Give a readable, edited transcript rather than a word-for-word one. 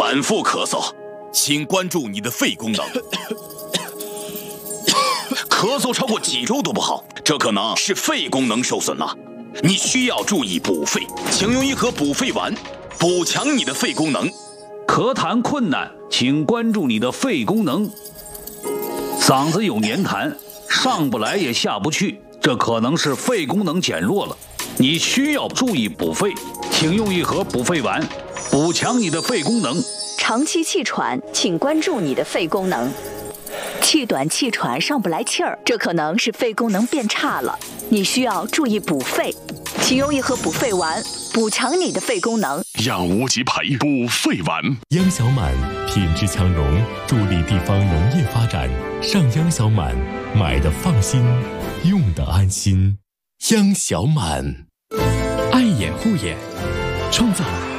反复咳嗽，请关注你的肺功能。咳嗽超过几周都不好，这可能是肺功能受损了。你需要注意补肺，请用一盒补肺丸，补强你的肺功能。 咳痰困难，请关注你的肺功能。嗓子有黏痰，上不来也下不去，这可能是肺功能减弱了。你需要注意补肺，请用一盒补肺丸，补强你的肺功能。 长期气喘，请关注你的肺功能。气短气喘上不来气儿，这可能是肺功能变差了，你需要注意补肺，请用一盒补肺丸，补强你的肺功能。 让无极培补肺丸。 央小满品质强农，助力地方农业发展。上央小满，买的放心，用的安心。央小满， 爱眼护眼，创造